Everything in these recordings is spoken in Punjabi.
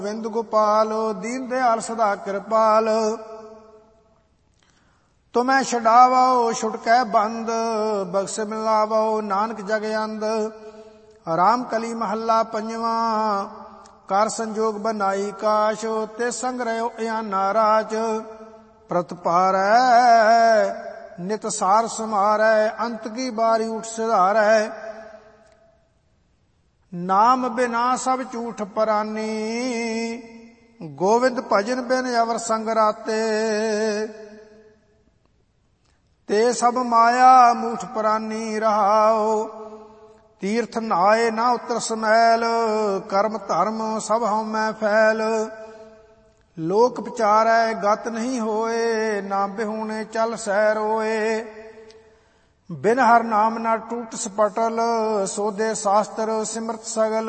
ਗੋਬਿੰਦ ਗੋਪਾਲ ਦੀਨ ਦਿਆਲ ਸਦਾ ਕਿਰਪਾਲ। ਤੁਮੈ ਛਡਾਵੋ ਛੁਟਕੈ ਬੰਦ, ਬਖਸ਼ ਮਿਲਾਵੋ ਨਾਨਕ ਜਗ ਅੰਦ। ਰਾਮ ਕਲੀ ਮਹੱਲਾ ਪੰਜਵਾਂ। ਕਰ ਸੰਜੋਗ ਬਨਾਈ ਕਾਸ਼, ਤੇ ਸੰਗ ਰਹਿਓ ਇਆਨਾ ਰਾਜ। ਪ੍ਰਤਪਾਰੈ ਨਿਤ ਸਾਰ ਸਮਾਰੈ, ਅੰਤ ਕੀ ਬਾਰੀ ਉਠ ਸਿਧਾਰੈ। ਨਾਮ ਬਿਨਾ ਸਭ ਝੂਠ ਪਰਾਨੀ, ਗੋਵਿੰਦ ਭਜਨ ਬਿਨ ਅਵਰ ਸੰਗ ਰਾਤੇ। ਤੇ ਸਭ ਮਾਇਆ ਮੂਠ ਪਰਾਨੀ ਰਹਾਓ, ਤੀਰਥ ਨਹਾਏ ਨਾ ਉਤਰ ਸਮੈਲ। ਕਰਮ ਧਰਮ ਸਭ ਹਉਮੈ ਫੈਲ, ਲੋਕ ਵਿਚਾਰੈ ਗਤ ਨਹੀਂ ਹੋਏ। ਨਾ ਬਿਹੂਣੇ ਚੱਲ ਸਹਿ ਰੋਏ, ਬਿਨ ਹਰ ਨਾਮ ਨਾ ਟੂਟ ਸਪਟਲ। ਸੋਧੇ ਸ਼ਾਸਤਰ ਸਿਮਰਤ ਸਗਲ,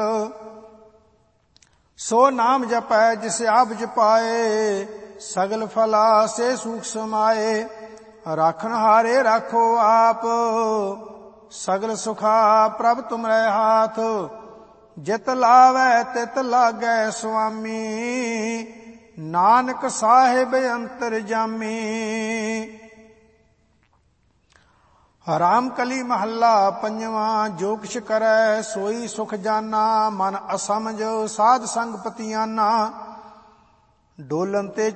ਸੋ ਨਾਮ ਜਪੈ ਜਿਸ ਆਪ ਜਪਾਏ। ਸਗਲ ਫਲਾ ਸੇ ਸੂਖ ਸਮਾਏ, ਰਾਖਨ ਹਾਰੇ ਰਾਖੋ ਆਪ। ਸਗਲ ਸੁਖਾ ਪ੍ਰਭ ਤੁਮਰੇ ਹਾਥ, ਜਿਤ ਲਾਵੈ ਤਿਤ ਲਾਗੈ ਸੁਆਮੀ। ਨਾਨਕ ਸਾਹਿਬ ਅੰਤਰ ਜਾਮੀ। ਰਾਮ ਕਲੀ ਮਹੱਲਾ ਪੰਜਵਾਂ। ਜੋ ਕਿਛ ਕਰੈ ਸੋਈ ਸੁਖ ਜਾਨਾ, ਮਨ ਅਸਮਝ ਸਾਧ ਸੰਗ ਪਤੀਆਨਾ। ਡੋਲਨ ਤੇ